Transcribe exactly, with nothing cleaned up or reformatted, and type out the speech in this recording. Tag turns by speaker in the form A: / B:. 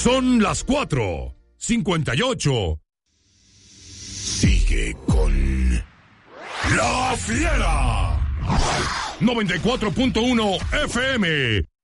A: Son las cuatro cincuenta y ocho. Sigue con La Fiera. noventa y cuatro punto uno F M.